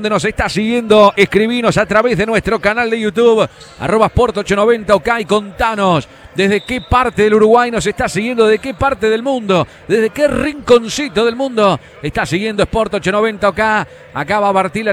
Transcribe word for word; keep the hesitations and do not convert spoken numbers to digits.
dónde nos está siguiendo. Escribinos a través de nuestro canal de YouTube, arroba Sport ochocientos noventa OK, y contanos desde qué parte del Uruguay nos está siguiendo, desde qué parte del mundo, desde qué rinconcito del mundo está siguiendo Sport ochocientos noventa OK. Acá va Bartila.